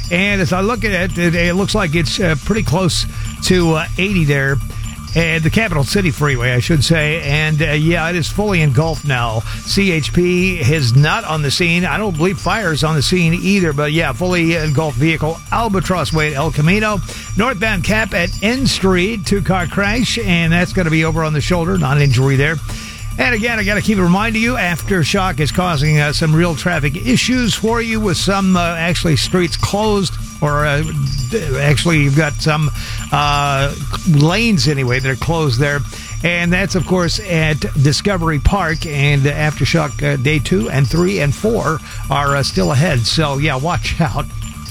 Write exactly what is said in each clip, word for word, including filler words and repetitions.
And as I look at it, it, it looks like it's uh, pretty close to uh, eighty there. And the Capital City Freeway, I should say. And, uh, yeah, it is fully engulfed now. C H P is not on the scene. I don't believe fire is on the scene either. But, yeah, fully engulfed vehicle. Albatross Way at El Camino. Northbound Cap at N Street. Two-car crash. And that's going to be over on the shoulder. Non-injury there. And again, I got to keep reminding you, Aftershock is causing uh, some real traffic issues for you with some uh, actually streets closed, or uh, actually you've got some uh, lanes anyway that are closed there. And that's, of course, at Discovery Park. And Aftershock uh, Day two and three and four are uh, still ahead. So, yeah, watch out.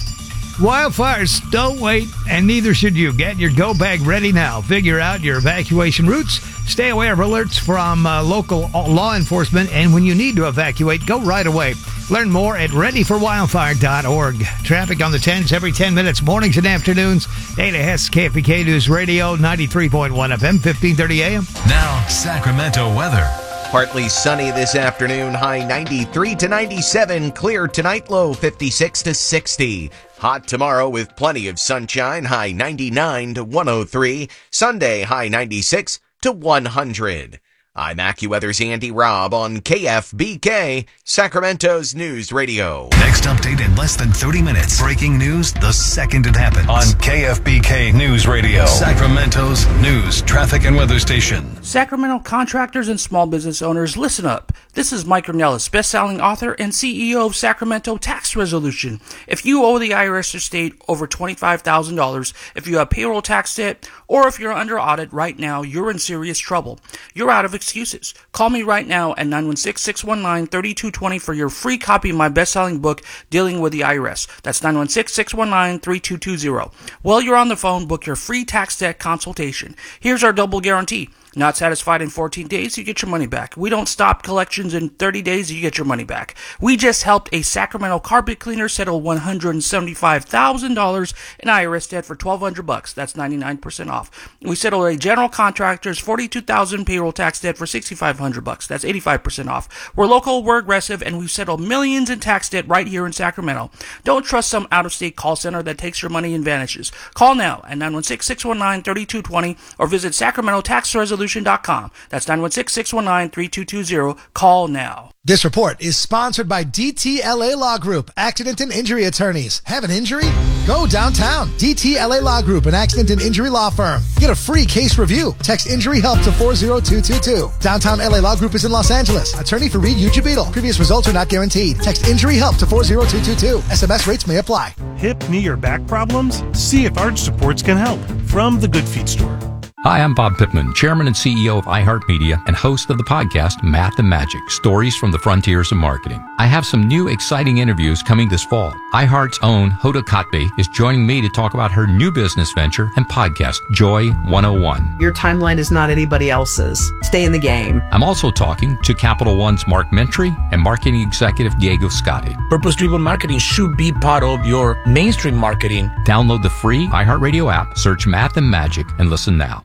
Wildfires don't wait, and neither should you. Get your go bag ready now. Figure out your evacuation routes. Stay aware of alerts from uh, local law enforcement, and when you need to evacuate, go right away. Learn more at ready for wildfire dot org. Traffic on the tens every ten minutes, mornings and afternoons. Dana Hess, K F B K News Radio, ninety-three point one F M, fifteen thirty A M. Now, Sacramento weather. Partly sunny this afternoon, high ninety-three to ninety-seven. Clear tonight, low fifty-six to sixty. Hot tomorrow with plenty of sunshine, high ninety-nine to one oh three. Sunday, high ninety-six to one hundred. I'm AccuWeather's Andy Robb on K F B K, Sacramento's News Radio. Next update in less than thirty minutes. Breaking news the second it happens. On K F B K News Radio, Sacramento's news, traffic, and weather station. Sacramento contractors and small business owners, listen up. This is Mike Ornelas, best-selling author and C E O of Sacramento Tax Resolution. If you owe the I R S or state over twenty-five thousand dollars, if you have payroll tax debt, or if you're under audit right now, you're in serious trouble. You're out of excuses. Call me right now at nine one six, six one nine, three two two zero for your free copy of my best-selling book, Dealing with the I R S. That's nine one six, six one nine, three two two zero. While you're on the phone, book your free tax debt consultation. Here's our double guarantee. Not satisfied in fourteen days, you get your money back. We don't stop collections in thirty days, you get your money back. We just helped a Sacramento carpet cleaner settle one hundred seventy-five thousand dollars in I R S debt for twelve hundred bucks. That's ninety-nine percent off. We settled a general contractor's forty-two thousand payroll tax debt for sixty-five hundred bucks. That's eighty-five percent off. We're local, we're aggressive, and we've settled millions in tax debt right here in Sacramento. Don't trust some out-of-state call center that takes your money and vanishes. Call now at nine one six, six one nine, three two two zero or visit Sacramento Tax Resolution dot com. That's nine one six, six one nine, three two two zero. Call now. This report is sponsored by D T L A Law Group, Accident and Injury Attorneys. Have an injury? Go downtown. D T L A Law Group, an accident and injury law firm. Get a free case review. Text injury help to four zero two two two. Downtown L A Law Group is in Los Angeles. Attorney for Reed Uchibeetle. Previous results are not guaranteed. Text injury help to four zero two two two. S M S rates may apply. Hip, knee, or back problems? See if Arch Supports can help. From the Good Feet Store. Hi, I'm Bob Pittman, Chairman and C E O of iHeartMedia and host of the podcast Math and Magic, Stories from the Frontiers of Marketing. I have some new exciting interviews coming this fall. iHeart's own Hoda Kotb is joining me to talk about her new business venture and podcast, Joy one oh one. Your timeline is not anybody else's. Stay in the game. I'm also talking to Capital One's Mark Mentry and marketing executive Diego Scotti. Purpose-driven marketing should be part of your mainstream marketing. Download the free iHeartRadio app, search Math and Magic, and listen now.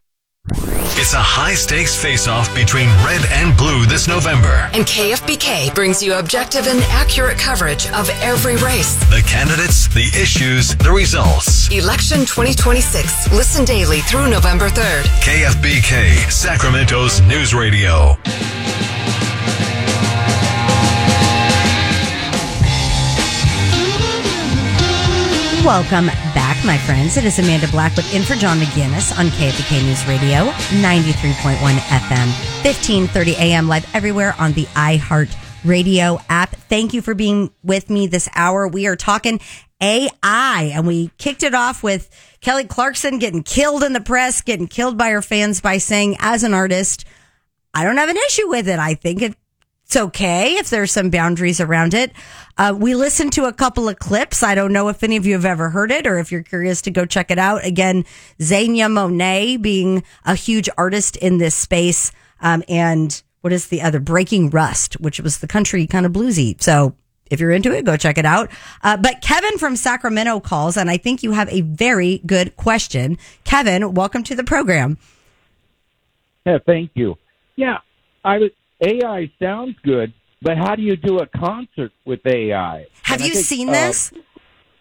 It's a high-stakes face-off between red and blue this November. And K F B K brings you objective and accurate coverage of every race. The candidates, the issues, the results. Election twenty twenty-six. Listen daily through November third. K F B K, Sacramento's News Radio. Welcome back, my friends. It is Amanda Blackwood in for John McGinnis on K F B K News Radio, ninety-three point one F M, fifteen thirty A M, live everywhere on the iHeart Radio app. Thank you for being with me this hour. We are talking A I, and we kicked it off with Kelly Clarkson getting killed in the press, getting killed by her fans by saying, as an artist, I don't have an issue with it. I think it It's okay if there's some boundaries around it. Uh, we listened to a couple of clips. I don't know if any of you have ever heard it or if you're curious to go check it out. Again, Zania Monet being a huge artist in this space. Um, and what is the other? Breaking Rust, which was the country kind of bluesy. So if you're into it, go check it out. Uh, but Kevin from Sacramento calls, and I think you have a very good question. Kevin, welcome to the program. Yeah, thank you. Yeah, I was. A I sounds good, but how do you do a concert with A I? Have and you think, seen uh, this?